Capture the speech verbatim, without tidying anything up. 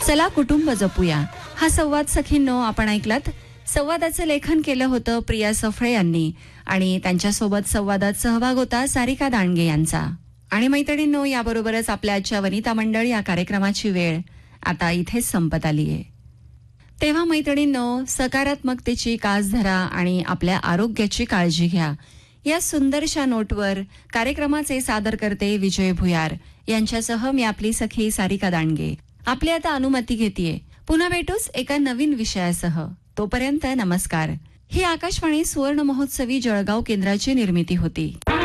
चला कुटुंब जपूया हा संवाद सखींनो आपण ऐकलात. संवादाचं लेखन केलं होतं प्रिया सफळे यांनी आणि त्यांच्यासोबत संवादात सहभाग होता सारिका दांडगे यांचा. आणि मैत्रिणींनो, याबरोबरच आपल्या आजच्या वनिता मंडळ या कार्यक्रमाची वेळ आता इथेच संपत आली आहे. तेव्हा मैत्रिणींनो, सकारात्मकतेची कास धरा आणि आपल्या आरोग्याची काळजी घ्या. या सुंदरशा नोटवर कार्यक्रमाचे सादर करते विजय भुयार यांच्यासह मी आपली सखी सारिका दांडगे आपली आता अनुमती घेतेय. पुन्हा भेटूच एका नवीन विषयासह. तोपर्यंत नमस्कार. ही आकाशवाणी सुवर्ण महोत्सवी जळगाव केंद्राची निर्मिती होती.